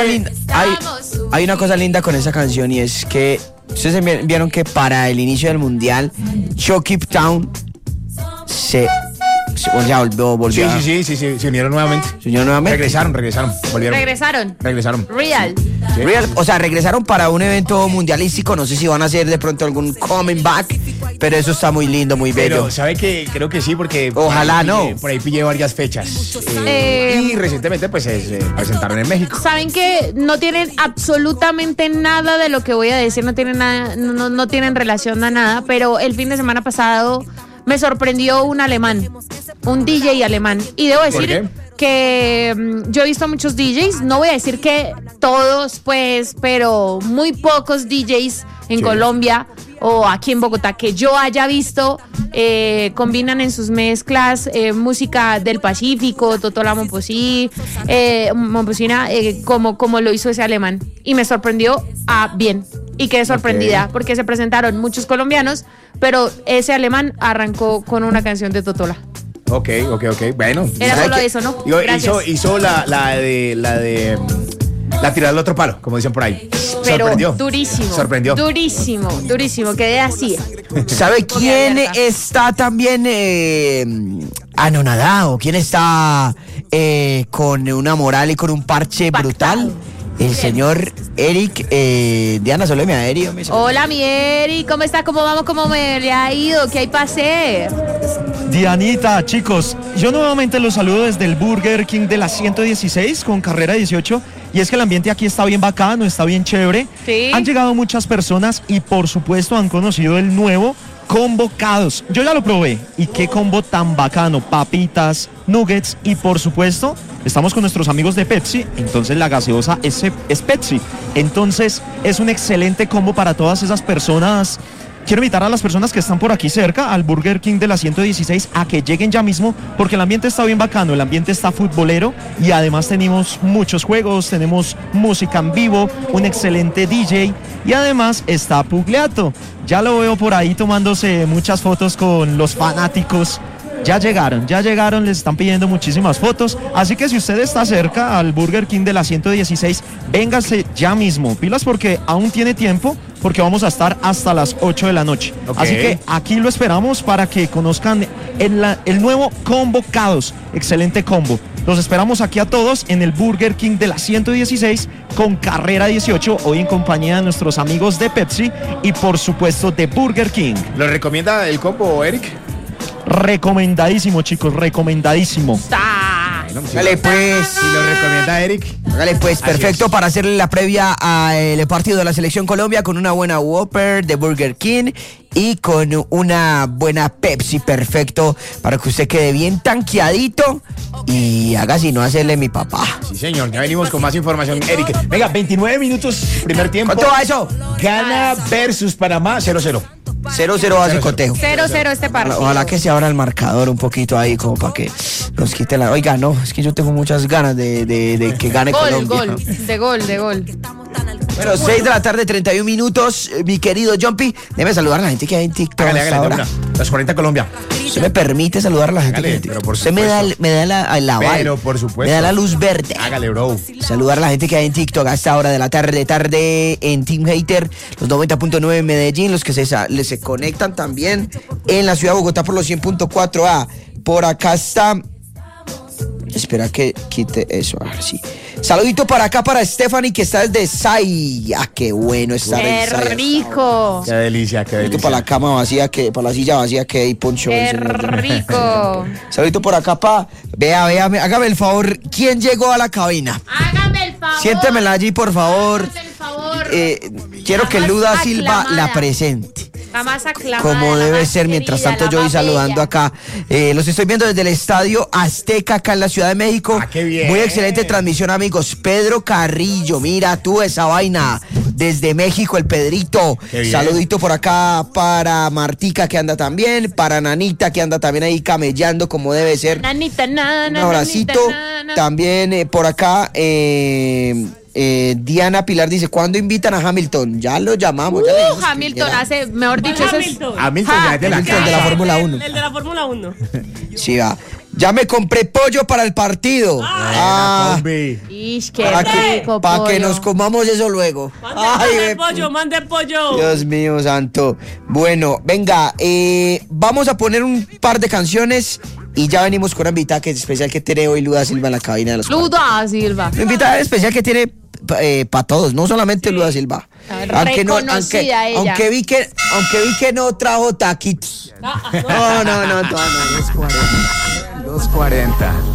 Hay una cosa linda con esa canción y es que ustedes vieron que para el inicio del mundial, Chucky Town volvió. Sí, se unieron nuevamente. Regresaron, volvieron. Regresaron. Real, o sea, regresaron para un evento mundialístico, no sé si van a hacer de pronto algún coming back, pero eso está muy lindo, muy bello. Pero sabe que creo que sí, porque ojalá no. Por ahí pillé varias fechas. Y recientemente pues se presentaron en México. Saben que no tienen absolutamente nada de lo que voy a decir, no tienen nada, no tienen relación a nada, pero el fin de semana pasado me sorprendió un DJ alemán. Y debo decir que yo he visto a muchos DJs, no voy a decir que todos, pues, pero muy pocos DJs en Colombia o aquí en Bogotá que yo haya visto combinan en sus mezclas música del Pacífico, Totola Momposina, como lo hizo ese alemán. Y me sorprendió bien. Y quedé sorprendida porque se presentaron muchos colombianos, pero ese alemán arrancó con una canción de Totola. Ok. Bueno. Era solo eso, ¿no? Hizo la tirada al otro palo, como dicen por ahí. Pero sorprendió. Sorprendió. Durísimo. Quedé así. ¿Sabe quién está también anonadado? ¿Quién está con una moral y con un parche brutal? El señor Eric, Diana, saludeme a Eric. Hola, mi Eric, ¿cómo está? ¿Cómo vamos? ¿Cómo me le ha ido? ¿Qué hay para hacer? Dianita, chicos, yo nuevamente los saludo desde el Burger King de la 116 con carrera 18. Y es que el ambiente aquí está bien bacano, está bien chévere. Sí. Han llegado muchas personas y por supuesto han conocido el nuevo Convocados. Yo ya lo probé y qué combo tan bacano, papitas, nuggets y por supuesto estamos con nuestros amigos de Pepsi, entonces la gaseosa es Pepsi, entonces es un excelente combo para todas esas personas. Quiero invitar a las personas que están por aquí cerca al Burger King de la 116 a que lleguen ya mismo porque el ambiente está bien bacano, el ambiente está futbolero y además tenemos muchos juegos, tenemos música en vivo, un excelente DJ y además está Pugliato. Ya lo veo por ahí tomándose muchas fotos con los fanáticos. Ya llegaron, les están pidiendo muchísimas fotos, así que si usted está cerca al Burger King de la 116, véngase ya mismo, pilas porque aún tiene tiempo, porque vamos a estar hasta las 8 de la noche. Okay. Así que aquí lo esperamos para que conozcan el nuevo Convocados, excelente combo. Los esperamos aquí a todos en el Burger King de la 116 con carrera 18, hoy en compañía de nuestros amigos de Pepsi y por supuesto de Burger King. ¿Lo recomienda el combo, Eric? Recomendadísimo, chicos, recomendadísimo. Hágale pues. Si lo recomienda Eric. Hágale pues, perfecto para hacerle la previa al partido de la Selección Colombia con una buena Whopper de Burger King y con una buena Pepsi, perfecto, para que usted quede bien tanqueadito y haga si no hacerle mi papá. Sí, señor, ya venimos con más información, Eric. Venga, 29 minutos, primer tiempo. ¿Cuánto va eso? Ghana versus Panamá, 0-0. 0-0 hace cotejo. 0-0 este partido. Ojalá que se abra el marcador un poquito ahí como para que nos quite la... Oiga, no, es que yo tengo muchas ganas de que gane Colombia. Gol. Bueno, 6 de la tarde, 31 minutos, mi querido Jumpy. Déjame saludar a la gente que hay en TikTok. Hágale, ahora. Las 40 Colombia. ¿Usted me permite saludar a la gente? Hágale, que pero por usted me da la pero por supuesto. Me da la luz verde. Hágale, bro. Saludar a la gente que hay en TikTok a esta hora de la tarde en Team Hater, los 90.9 en Medellín, los que se conectan también en la ciudad de Bogotá por los 100.4A. Por acá está... Espera que quite eso, a ver si... Saludito para acá para Stephanie que está desde SAI. Ah, qué bueno estar en SAI. ¡Qué rico! Qué delicia. Saludito para la cama vacía, para la silla vacía que hay poncho. ¡Qué rico! Saludito por acá Vea, hágame el favor. ¿Quién llegó a la cabina? Hágame el favor. Siéntemela allí, por favor. Hágame el favor. Quiero que Luda Silva aclamada. la presente. La más aclamada. Como la debe más ser, mientras querida, tanto yo voy saludando bella. acá. Los estoy viendo desde el Estadio Azteca acá en la Ciudad de México. Ah, qué bien. Muy excelente transmisión, amigos. Pedro Carrillo, mira tú esa vaina. Desde México, el Pedrito. Saludito por acá para Martica que anda también, para Nanita que anda también ahí camellando como debe ser. Nanita, Un abracito. También por acá Diana Pilar dice, ¿cuándo invitan a Hamilton? Ya lo llamamos. Ya Hamilton hace, mejor dicho, ese es... Hamilton ya es de la Fórmula 1. El de la Fórmula 1. Sí, va. Ya me compré pollo para el partido. Ish, qué rico, para que nos comamos eso luego. Mande pollo. Dios mío santo. Bueno, venga, vamos a poner un par de canciones y ya venimos con una invitada que es especial que tiene hoy Luda Silva en la cabina de los Luda Silva. Una invitada especial que tiene para todos, no solamente Luda Silva. Aunque vi que no trajo taquitos. No. 240.